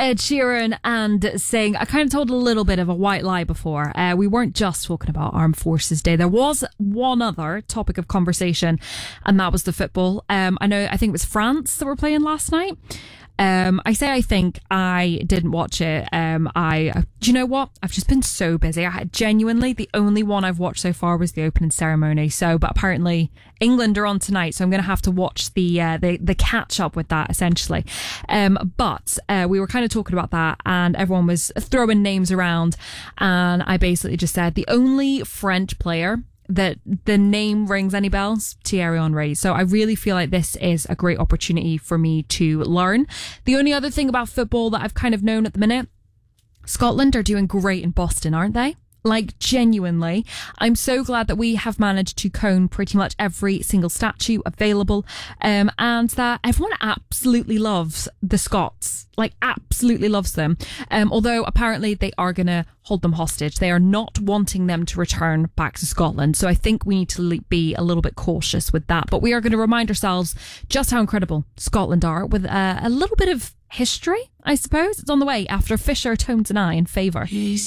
Ed Sheeran and Sing. I kind of told a little bit of a white lie before. We weren't just talking about Armed Forces Day. There was one other topic of conversation, and that was the football. I think it was France that were playing last night. I think I didn't watch it. Do you know what? I've just been so busy. Genuinely, the only one I've watched so far was the opening ceremony. But apparently England are on tonight, so I'm going to have to watch the catch up with that essentially. But we were kind of talking about that, and everyone was throwing names around, and I basically just said the only French player that the name rings any bells, Thierry Henry. So I really feel like this is a great opportunity for me to learn. The only other thing about football that I've kind of known at the minute, Scotland are doing great in Boston, aren't they? Like, genuinely, I'm so glad that we have managed to cone pretty much every single statue available, and that everyone absolutely loves the Scots, like absolutely loves them. Although apparently they are going to hold them hostage. They are not wanting them to return back to Scotland. So I think we need to be a little bit cautious with that. But we are going to remind ourselves just how incredible Scotland are with a little bit of history, I suppose. It's on the way after Fisher, Tones and I in Favour.